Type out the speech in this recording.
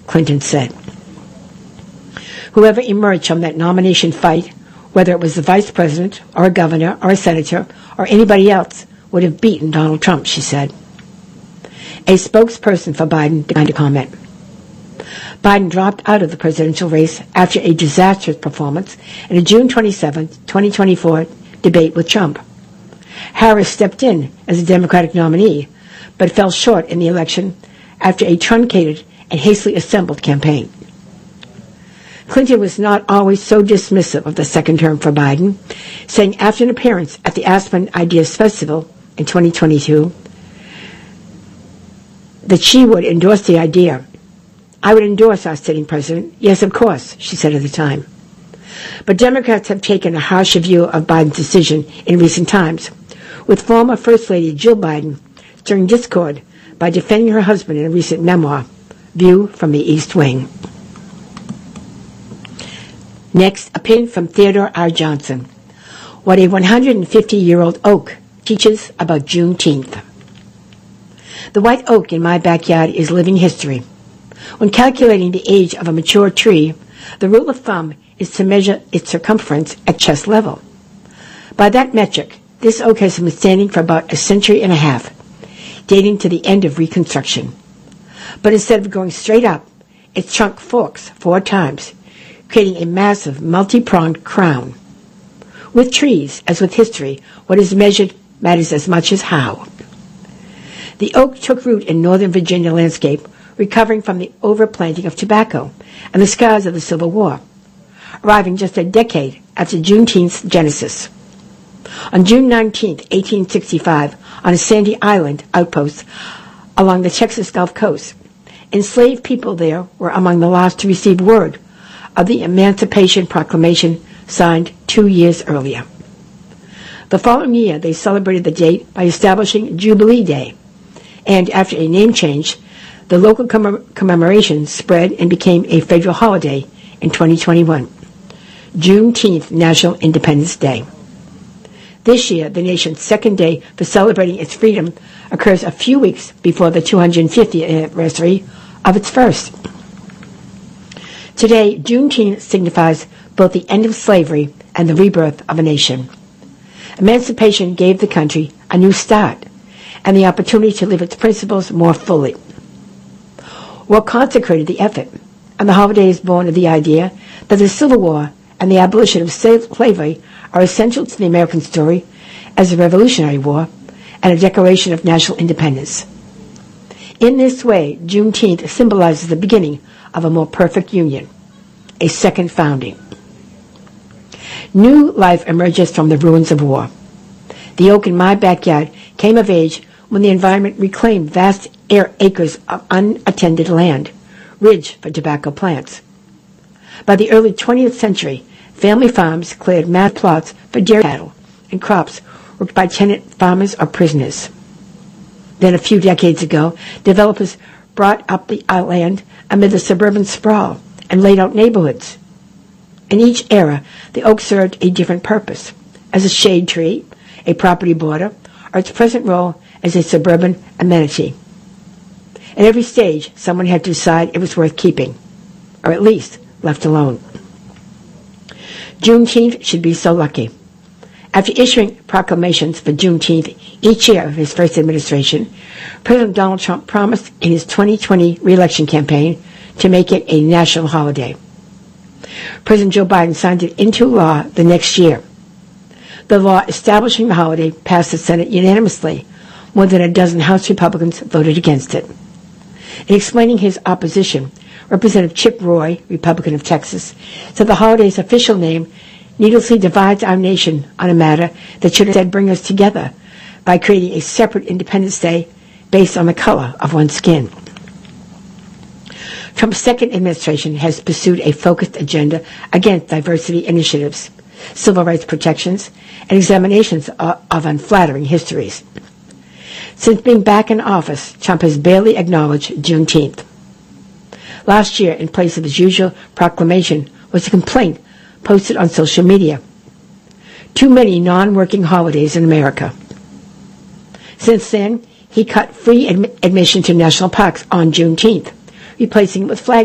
Clinton said. Whoever emerged from that nomination fight, whether it was the vice president or a governor or a senator or anybody else, would have beaten Donald Trump, she said. A spokesperson for Biden declined to comment. Biden dropped out of the presidential race after a disastrous performance in a June 27, 2024 debate with Trump. Harris stepped in as a Democratic nominee, but fell short in the election after a truncated and hastily assembled campaign. Clinton was not always so dismissive of the second term for Biden, saying after an appearance at the Aspen Ideas Festival in 2022 that she would endorse the idea. I would endorse our sitting president. Yes, of course, she said at the time. But Democrats have taken a harsher view of Biden's decision in recent times, with former First Lady Jill Biden stirring discord by defending her husband in a recent memoir, View from the East Wing. Next, a pin from Theodore R. Johnson. What a 150-year-old oak teaches about Juneteenth. The white oak in my backyard is living history. When calculating the age of a mature tree, the rule of thumb is to measure its circumference at chest level. By that metric, this oak has been standing for about a century and a half, dating to the end of Reconstruction. But instead of going straight up, its trunk forks 4 times, creating a massive, multi-pronged crown. With trees, as with history, what is measured matters as much as how. The oak took root in Northern Virginia landscape, recovering from the overplanting of tobacco and the scars of the Civil War, arriving just a decade after Juneteenth's genesis. On June 19, 1865, on a sandy island outpost along the Texas Gulf Coast, enslaved people there were among the last to receive word of the Emancipation Proclamation signed 2 years earlier. The following year, they celebrated the date by establishing Jubilee Day, and after a name change, the local commemoration spread and became a federal holiday in 2021, Juneteenth National Independence Day. This year, the nation's second day for celebrating its freedom occurs a few weeks before the 250th anniversary of its first. Today, Juneteenth signifies both the end of slavery and the rebirth of a nation. Emancipation gave the country a new start and the opportunity to live its principles more fully. War consecrated the effort, and the holiday is born of the idea that the Civil War and the abolition of slavery are essential to the American story as a Revolutionary War and a declaration of national independence. In this way, Juneteenth symbolizes the beginning of a more perfect union, a second founding. New life emerges from the ruins of war. The oak in my backyard came of age when the environment reclaimed vast acres of unattended land, rich for tobacco plants. By the early 20th century, family farms cleared mass plots for dairy cattle and crops worked by tenant farmers or prisoners. Then a few decades ago, developers brought up the land amid the suburban sprawl and laid out neighborhoods. In each era, the oak served a different purpose, as a shade tree, a property border, or its present role as a suburban amenity. At every stage, someone had to decide it was worth keeping, or at least left alone. Juneteenth should be so lucky. After issuing proclamations for Juneteenth each year of his first administration, President Donald Trump promised in his 2020 re-election campaign to make it a national holiday. President Joe Biden signed it into law the next year. The law establishing the holiday passed the Senate unanimously. More than a dozen House Republicans voted against it. In explaining his opposition, Representative Chip Roy, Republican of Texas, said the holiday's official name needlessly divides our nation on a matter that should instead bring us together by creating a separate Independence Day based on the color of one's skin. Trump's second administration has pursued a focused agenda against diversity initiatives, civil rights protections, and examinations of unflattering histories. Since being back in office, Trump has barely acknowledged Juneteenth. Last year, in place of his usual proclamation, was a complaint posted on social media. Too many non-working holidays in America. Since then, he cut free admission to national parks on Juneteenth, replacing it with flag